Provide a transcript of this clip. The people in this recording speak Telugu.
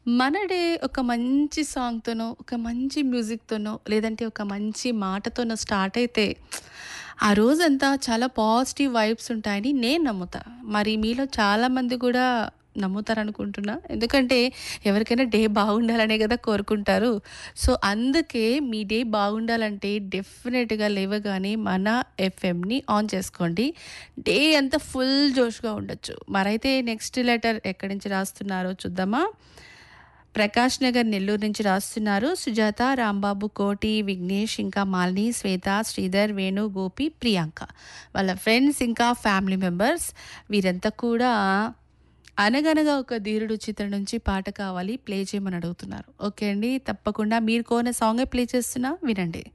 మన డే ఒక మంచి సాంగ్‌తోనో, ఒక మంచి మ్యూజిక్‌తోనో, లేదంటే ఒక మంచి మాటతోనో స్టార్ట్ అయితే ఆ రోజంతా చాలా పాజిటివ్ వైబ్స్ ఉంటాయని నేను నమ్ముతా. మరి మీలో చాలామంది కూడా నమ్ముతారనుకుంటున్నా. ఎందుకంటే ఎవరికైనా డే బాగుండాలనే కదా కోరుకుంటారు. సో, అందుకే మీ డే బాగుండాలంటే డెఫినెట్‌గా లేవగానే మన ఎఫ్ఎంని ఆన్ చేసుకోండి. డే అంతా ఫుల్ జోష్‌గా ఉండొచ్చు. మరైతే నెక్స్ట్ లెటర్ ఎక్కడి నుంచి రాస్తున్నారో చూద్దామా? ప్రకాష్ నగర్ నెల్లూరు నుంచి రాస్తున్నారు. సుజాత, రాంబాబు, కోటి, విఘ్నేష్, ఇంకా మాలిని, శ్వేత, శ్రీధర్, వేణు, గోపి, ప్రియాంక. వాళ్ళ ఫ్రెండ్స్ ఇంకా ఫ్యామిలీ మెంబర్స్ వీరంతా కూడా 'అనగనగా ఒక ధీరుడు' చిత్రం నుంచి పాట కావాలి ప్లే చేయమని అడుగుతున్నారు. ఓకే అండి. తప్పకుండా మీరు కోరిన సాంగే ప్లే చేస్తున్నా వినండి.